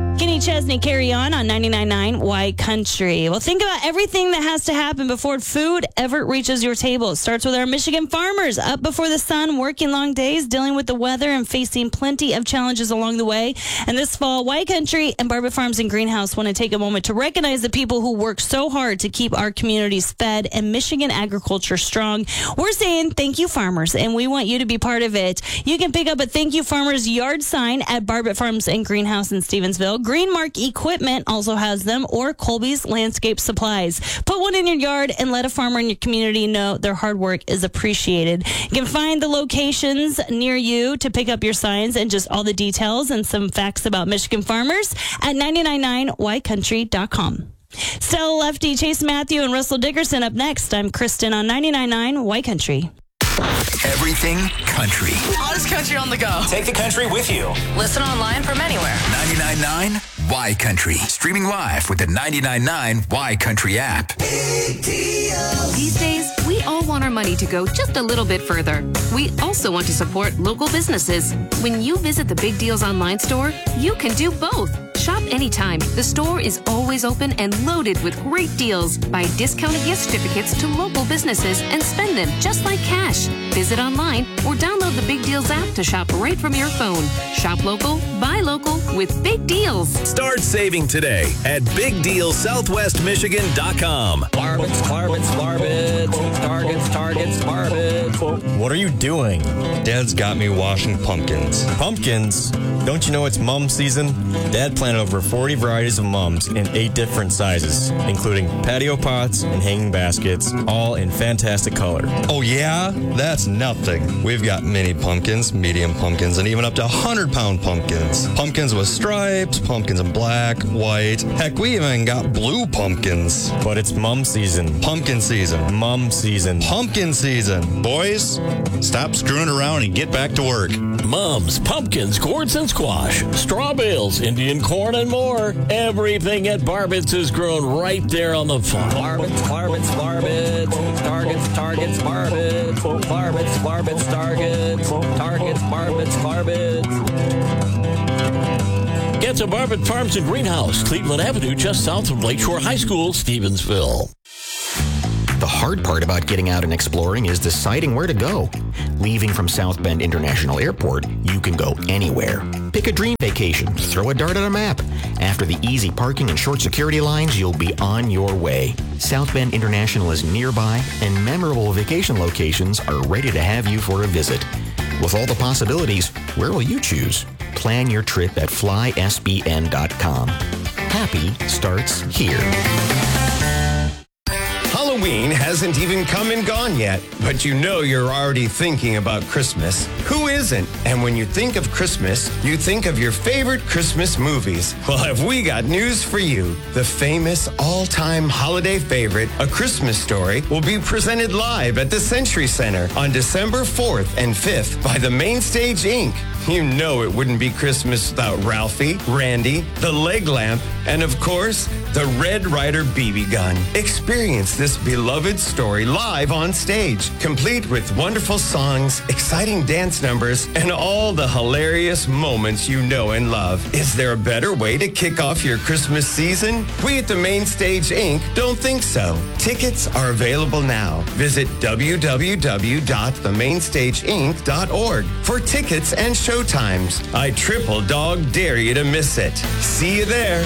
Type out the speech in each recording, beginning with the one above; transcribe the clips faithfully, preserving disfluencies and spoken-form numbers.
Kenny Chesney, Carry On on ninety-nine point nine Y Country. Well, think about everything that has to happen before food ever reaches your table. It starts with our Michigan farmers, up before the sun, working long days, dealing with the weather, and facing plenty of challenges along the way. And this fall, Y Country and Barbet Farms and Greenhouse want to take a moment to recognize the people who work so hard to keep our communities fed and Michigan agriculture strong. We're saying thank you, farmers, and we want you to be part of it. You can pick up a Thank You Farmers yard sign at Barbet Farms and Greenhouse in Stevensville. Greenmark Equipment also has them, or Colby's Landscape Supplies. Put one in your yard and let a farmer in your community know their hard work is appreciated. You can find the locations near you to pick up your signs and just all the details and some facts about Michigan farmers at nine nine nine Y country dot com. Stella Lefty, Chase Matthew, and Russell Dickerson up next. I'm Kristen on ninety-nine point nine Y Country. Everything country. Hottest country on the go. Take the country with you. Listen online from anywhere. ninety-nine point nine Y Country. Streaming live with the ninety-nine point nine Y Country app. These days, we all want our money to go just a little bit further. We also want to support local businesses. When you visit the Big Deals online store, you can do both. Shop anytime. The store is always open and loaded with great deals. Buy discounted gift certificates to local businesses and spend them just like cash. Visit online or download the Big Deals app to shop right from your phone. Shop local, buy local with Big Deals. Start saving today at big deal southwest michigan dot com. Barbets, barbets, barbets, targets, targets, barbets. What are you doing? Dad's got me washing pumpkins. Pumpkins? Don't you know it's mum season? Dad planted over forty varieties of mums in eight different sizes, including patio pots and hanging baskets, all in fantastic color. Oh yeah? That's nothing. We've got mini pumpkins, medium pumpkins, and even up to one hundred pound pumpkins. Pumpkins with stripes, pumpkins in black, white. Heck, we even got blue pumpkins. But it's mum season. Pumpkin season. Mum season. Pumpkin season. Boys, stop screwing around and get back to work. Mums, pumpkins, gourds, and squash, straw bales, Indian corn, and more. Everything at Barbets is grown right there on the farm. Barbets, barbets, barbets, targets, targets, barbets, barbets, barbets, targets, targets, barbets, barbets. Get to Barbet Farms and Greenhouse, Cleveland Avenue, just south of Lakeshore High School, Stevensville. The hard part about getting out and exploring is deciding where to go. Leaving from South Bend International Airport, you can go anywhere. Pick a dream vacation, throw a dart at a map. After the easy parking and short security lines, you'll be on your way. South Bend International is nearby, and memorable vacation locations are ready to have you for a visit. With all the possibilities, where will you choose? Plan your trip at fly s b n dot com. Happy starts here. Halloween hasn't even come and gone yet, but you know you're already thinking about Christmas. Who isn't? And when you think of Christmas, you think of your favorite Christmas movies. Well, have we got news for you? The famous all-time holiday favorite, A Christmas Story, will be presented live at the Century Center on December fourth and fifth by the Mainstage Incorporated. You know it wouldn't be Christmas without Ralphie, Randy, the leg lamp, and of course, the Red Ryder B B gun. Experience this beloved story live on stage, complete with wonderful songs, exciting dance numbers, and all the hilarious moments you know and love. Is there a better way to kick off your Christmas season? We at the Mainstage Incorporated don't think so. Tickets are available now. Visit w w w dot the mainstage inc dot org for tickets and showtimes. I triple dog dare you to miss it. See you there.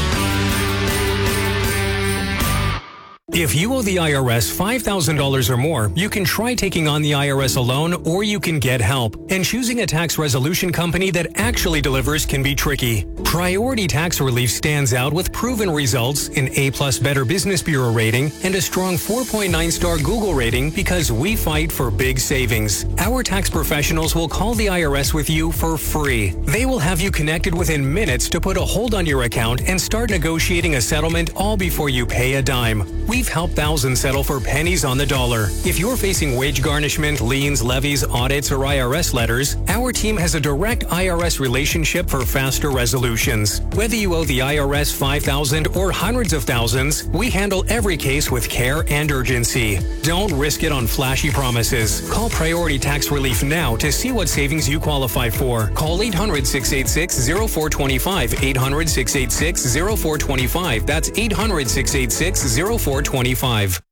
If you owe the I R S five thousand dollars or more, you can try taking on the I R S alone, or you can get help. And choosing a tax resolution company that actually delivers can be tricky. Priority Tax Relief stands out with proven results, an A-plus Better Business Bureau rating, and a strong four point nine star Google rating because we fight for big savings. Our tax professionals will call the I R S with you for free. They will have you connected within minutes to put a hold on your account and start negotiating a settlement all before you pay a dime. We've we've helped thousands settle for pennies on the dollar. If you're facing wage garnishment, liens, levies, audits, or I R S letters, our team has a direct I R S relationship for faster resolutions. Whether you owe the I R S five thousand dollars or hundreds of thousands, we handle every case with care and urgency. Don't risk it on flashy promises. Call Priority Tax Relief now to see what savings you qualify for. Call eight hundred, six eight six, zero four two five. eight hundred, six eight six, zero four two five. That's eight hundred, six eight six, zero four two five.